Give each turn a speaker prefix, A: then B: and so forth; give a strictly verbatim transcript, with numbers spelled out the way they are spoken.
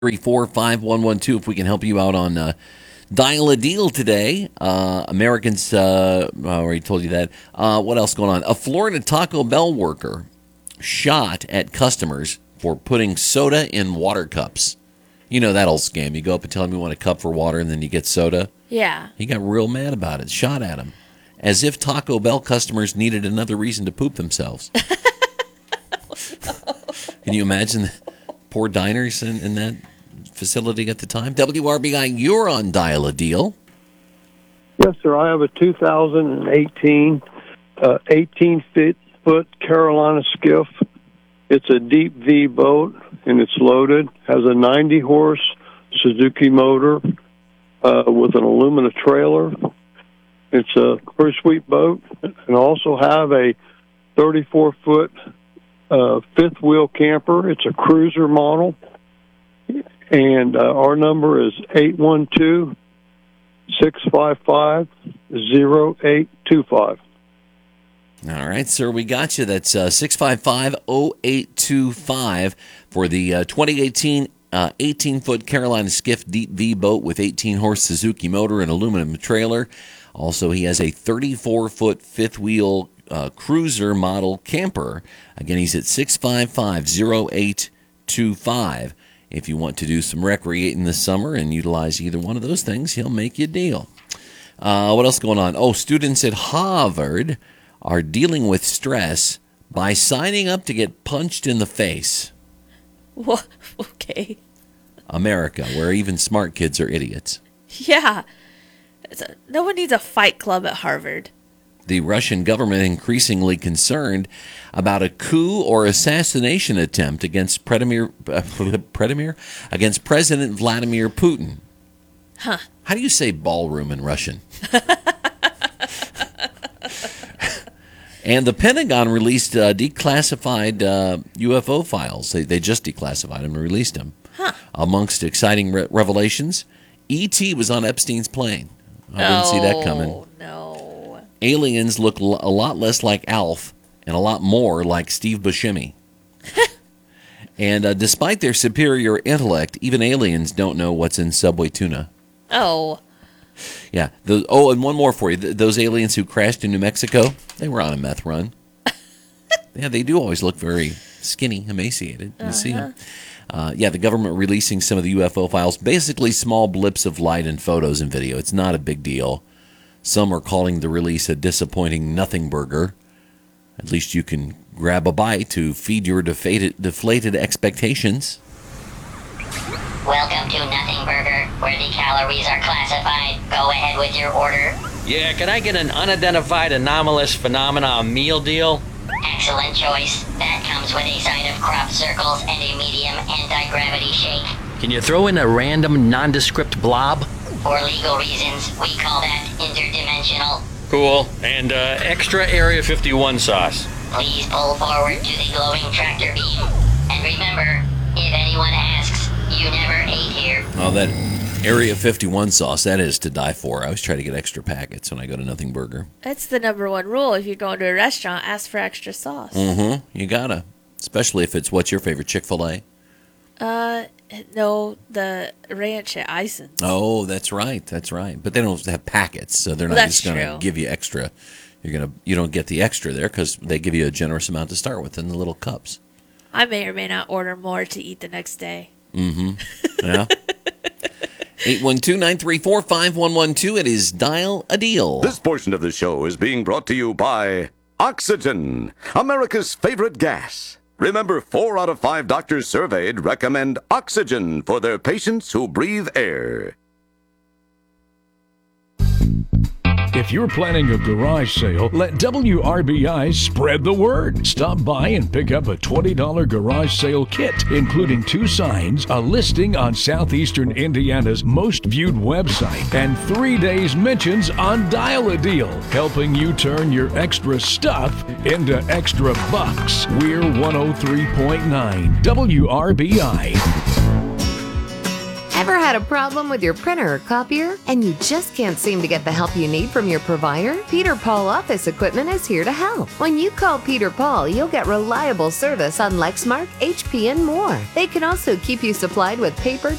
A: three four five one one two if we can help you out on uh, Dial a Deal today. Uh, Americans, uh, I already told you that. Uh, what else going on? A Florida Taco Bell worker shot at customers for putting soda in water cups. You know that old scam. You go up and tell them you want a cup for water and then you get soda.
B: Yeah.
A: He got real mad about it, shot at him. As if Taco Bell customers needed another reason to poop themselves. Can you imagine the poor diners in, in that facility at the time? W R B I, you're on Dial a Deal.
C: Yes, sir. I have a two thousand eighteen uh, eighteen-foot Carolina skiff. It's a deep V boat, and it's loaded. Has a ninety-horse Suzuki motor uh, with an aluminum trailer. It's a pretty sweet boat. And I also have a thirty-four-foot uh, fifth-wheel camper. It's a cruiser model. And uh, our number is eight one two, six five five, zero eight two five.
A: All right, sir, we got you. That's uh, six five five, zero eight two five for the uh, twenty eighteen uh, eighteen-foot Carolina Skiff Deep V boat with eighteen-horse Suzuki motor and aluminum trailer. Also, he has a thirty-four-foot fifth-wheel uh, cruiser model camper. Again, he's at six five five, zero eight two five. If you want to do some recreating this summer and utilize either one of those things, he'll make you a deal. Uh, what else going on? Oh, students at Harvard are dealing with stress by signing up to get punched in the face.
B: What? Okay.
A: America, where even smart kids are idiots.
B: Yeah. It's a, no one needs a fight club at Harvard.
A: The Russian government increasingly concerned about a coup or assassination attempt against Predimir, uh, Predimir? against President Vladimir Putin.
B: Huh.
A: How do you say ballroom in Russian? And the Pentagon released uh, declassified uh, U F O files. They, they just declassified them and released them.
B: Huh.
A: Amongst exciting re- revelations, E T was on Epstein's plane. I didn't see that coming.
B: Oh, no.
A: Aliens look l- a lot less like Alf and a lot more like Steve Buscemi. And uh, despite their superior intellect, even aliens don't know what's in Subway tuna.
B: Oh.
A: Yeah. The, oh, and one more for you. Th- those aliens who crashed in New Mexico, they were on a meth run. Yeah, they do always look very skinny, emaciated. You
B: Uh-huh.
A: see them. Uh, yeah, the government releasing some of the U F O files, basically small blips of light in photos and video. It's not a big deal. Some are calling the release a disappointing nothing burger. At least you can grab a bite to feed your deflated, deflated expectations.
D: Welcome to Nothing Burger, where the calories are classified. Go ahead with your order.
E: Yeah, can I get an unidentified anomalous phenomena meal deal?
D: Excellent choice. That comes with a side of crop circles and a medium anti-gravity shake.
E: Can you throw in a random nondescript blob?
D: For legal reasons, we call that interdimensional.
E: Cool. And uh, extra Area fifty-one sauce.
D: Please pull forward to the glowing tractor beam. And remember, if anyone asks, you never ate here.
A: Oh, that Area fifty-one sauce, that is to die for. I always try to get extra packets when I go to Nothing Burger.
B: That's the number one rule. If you're going to a restaurant, ask for extra sauce.
A: Mm-hmm. You gotta. Especially if it's, what's your favorite, Chick-fil-A?
B: Uh, no, the ranch at Ison's.
A: Oh, that's right. That's right. But they don't have packets, so they're not
B: Well,
A: just
B: that's
A: going to
B: true.
A: give you extra. You're gonna, you don't get the extra there because they give you a generous amount to start with in the little cups.
B: I may or may not order more to eat the next day.
A: Mm-hmm. Yeah. eight one two, nine three four, five one one two. It is Dial a Deal.
F: This portion of the show is being brought to you by Oxygen, America's favorite gas. Remember, four out of five doctors surveyed recommend Oxygen for their patients who breathe air.
G: If you're planning a garage sale, let W R B I spread the word. Stop by and pick up a twenty dollars garage sale kit, including two signs, a listing on southeastern Indiana's most viewed website, and three days mentions on Dial a Deal, helping you turn your extra stuff into extra bucks. We're one oh three point nine W R B I.
H: Ever had a problem with your printer or copier and you just can't seem to get the help you need from your provider? Peter Paul Office Equipment is here to help. When you call Peter Paul, you'll get reliable service on Lexmark, H P, and more. They can also keep you supplied with paper,